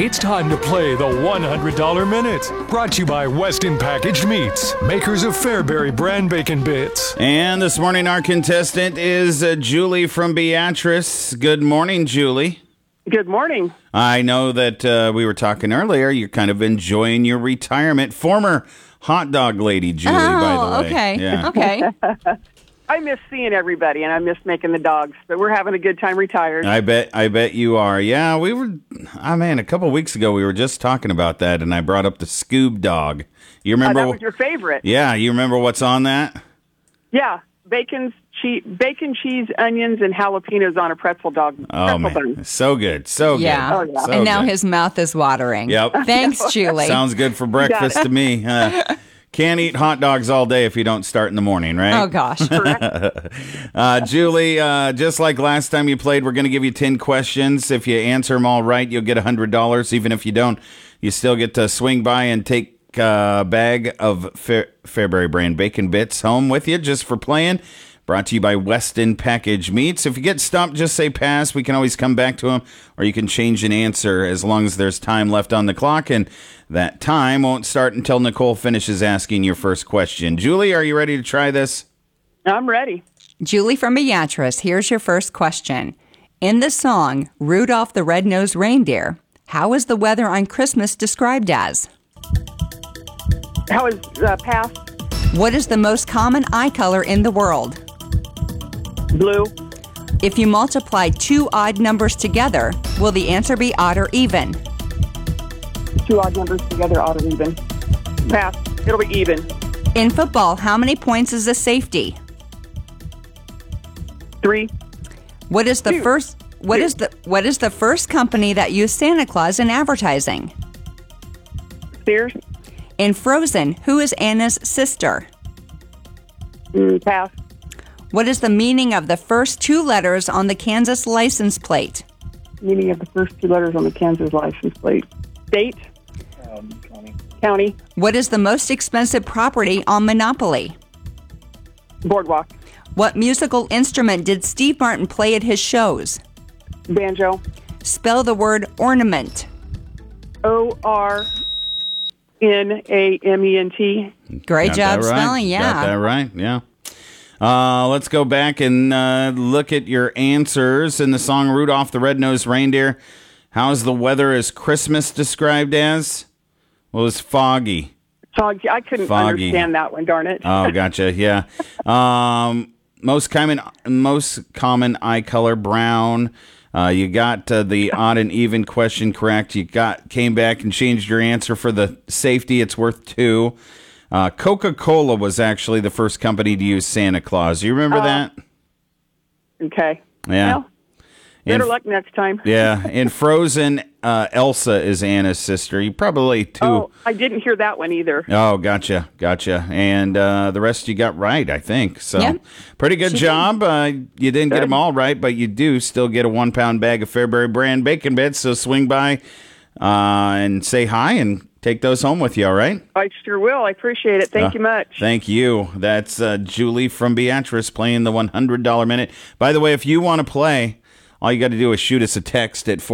It's time to play the $100 Minute. Brought to you by Weston Packaged Meats, makers of Fairbury brand bacon bits. And this morning, our contestant is Julie from Beatrice. Good morning, Julie. Good morning. I know that we were talking earlier. You're kind of enjoying your retirement. Former hot dog lady, Julie, by the way. Okay. Yeah. Okay. I miss seeing everybody, and I miss making the dogs, but we're having a good time retired. I bet you are. Yeah, we were, a couple of weeks ago, we were just talking about that, and I brought up the Scoob dog. You remember? That was your favorite. Yeah, you remember what's on that? Yeah, bacon, cheese, onions, and jalapenos on a pretzel dog. Oh, man. Bun. So good. So Yeah. good. Oh, yeah. So And now good. his mouth is watering. Yep. Thanks, Julie. Sounds good for breakfast to me. Can't eat hot dogs all day if you don't start in the morning, right? Oh, gosh. Julie, just like last time you played, we're going to give you 10 questions. If you answer them all right, you'll get $100. Even if you don't, you still get to swing by and take a bag of Fairbury brand bacon bits home with you just for playing. Brought to you by Weston Packaged Meats. If you get stumped, just say pass. We can always come back to them, or you can change an answer as long as there's time left on the clock, and that time won't start until Nicole finishes asking your first question. Julie, are you ready to try this? I'm ready. Julie from Beatrice, here's your first question. In the song, Rudolph the Red-Nosed Reindeer, how is the weather on Christmas described as? How is pass? What is the most common eye color in the world? Blue. If you multiply two odd numbers together, will the answer be odd or even? Two odd numbers together, odd or even. Pass. It'll be even. In football, how many points is a safety? 3. What is the Two. first what is the first company that used Santa Claus in advertising? Sears. In Frozen, who is Anna's sister? Pass. What is the meaning of the first two letters on the Kansas license plate? Meaning of the first two letters on the Kansas license plate. State. County. What is the most expensive property on Monopoly? Boardwalk. What musical instrument did Steve Martin play at his shows? Banjo. Spell the word ornament. ORNAMENT. Great Got job that right. spelling, yeah. Got that right, yeah. Let's go back and look at your answers in the song Rudolph the Red-Nosed Reindeer. How's the weather as Christmas described as? Well, it's foggy. Foggy. I couldn't Foggy. understand that one, darn it. Oh, gotcha, yeah. Most common eye color, brown. You got the odd and even question correct. You came back and changed your answer for the safety. It's worth 2. Coca-Cola was actually the first company to use Santa Claus. You remember that? Okay. Yeah. Well, better luck next time. Yeah. In Frozen, Elsa is Anna's sister. You probably too. Oh, I didn't hear that one either. Oh, gotcha. And the rest you got right, I think. So Yeah. pretty good job. You didn't get them all right, but you do still get a 1-pound bag of Fairbury brand bacon bits. So swing by and say hi and take those home with you, all right? I sure will. I appreciate it. Thank you much. Thank you. That's Julie from Beatrice playing the $100 Minute. By the way, if you want to play, all you got to do is shoot us a text at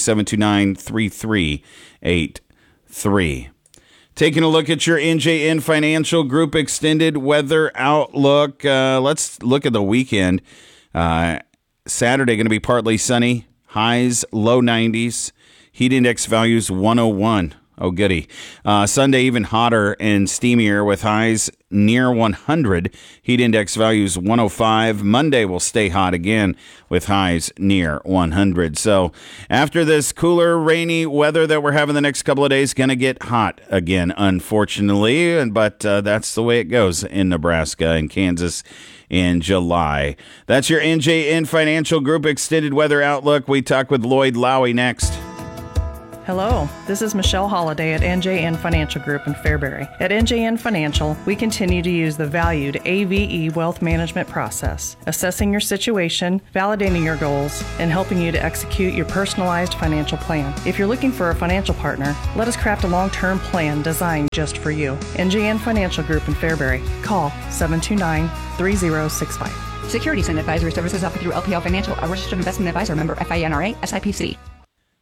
402-729-3383. Taking a look at your NJN Financial Group extended weather outlook. Let's look at the weekend. Saturday going to be partly sunny. Highs low 90s. Heat index values 101. Oh, goody. Sunday, even hotter and steamier with highs near 100. Heat index values 105. Monday will stay hot again with highs near 100. So after this cooler, rainy weather that we're having the next couple of days, going to get hot again, unfortunately. But that's the way it goes in Nebraska and Kansas in July. That's your NJN Financial Group extended weather outlook. We talk with Lloyd Lowy next. Hello, this is Michelle Holliday at NJN Financial Group in Fairbury. At NJN Financial, we continue to use the valued AVE wealth management process, assessing your situation, validating your goals, and helping you to execute your personalized financial plan. If you're looking for a financial partner, let us craft a long-term plan designed just for you. NJN Financial Group in Fairbury. Call 729-3065. Securities and advisory services offered through LPL Financial, a registered investment advisor, member FINRA, SIPC.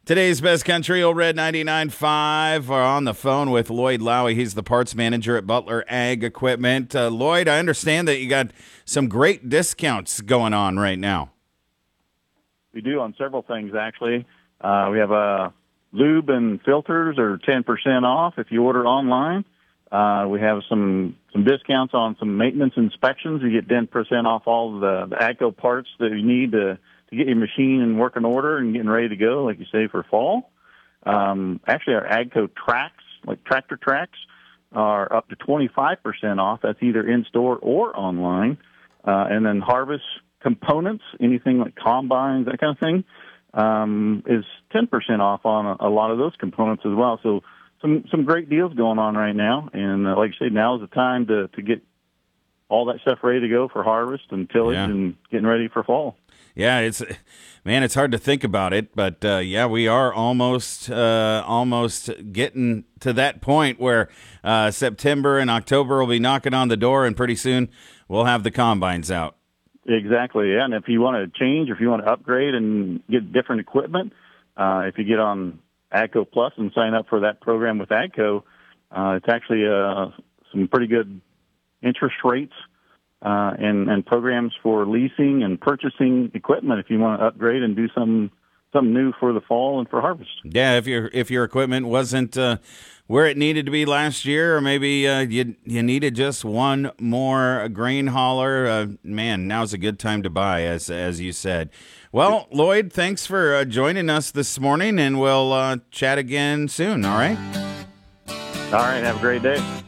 Today's Best Country, Old Red 99.5. We're on the phone with Lloyd Lowy. He's the parts manager at Butler Ag Equipment. Lloyd, I understand that you got some great discounts going on right now. We do on several things, actually. We have lube and filters are 10% off if you order online. We have some discounts on some maintenance inspections. You get 10% off all of the AGCO parts that you need to get your machine in working order and getting ready to go, like you say, for fall. Actually, our AGCO tracks, like tractor tracks, are up to 25% off. That's either in-store or online. And then harvest components, anything like combines, that kind of thing, is 10% off on a lot of those components as well. So some great deals going on right now. And like I said, now is the time to get all that stuff ready to go for harvest and tillage and getting ready for fall. Yeah, it's hard to think about it, but we are almost getting to that point where September and October will be knocking on the door, and pretty soon we'll have the combines out. Exactly, yeah. And if you want to change, or if you want to upgrade and get different equipment, if you get on AGCO Plus and sign up for that program with AGCO, it's actually some pretty good interest rates. And programs for leasing and purchasing equipment if you want to upgrade and do something new for the fall and for harvest. Yeah, if your equipment wasn't where it needed to be last year, or maybe you needed just one more grain hauler, man, now's a good time to buy, as you said. Well, Lloyd, thanks for joining us this morning, and we'll chat again soon. All right. All right. Have a great day.